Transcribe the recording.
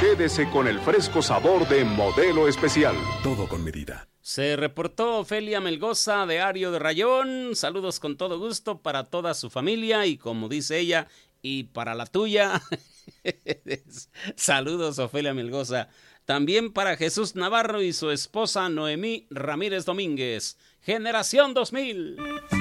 Quédese con el fresco sabor de Modelo Especial. Todo con medida. Se reportó Ofelia Melgoza de Ario de Rayón. Saludos con todo gusto para toda su familia y, como dice ella, y para la tuya. Saludos, Ofelia Melgoza. También para Jesús Navarro y su esposa Noemí Ramírez Domínguez. Generación 2000.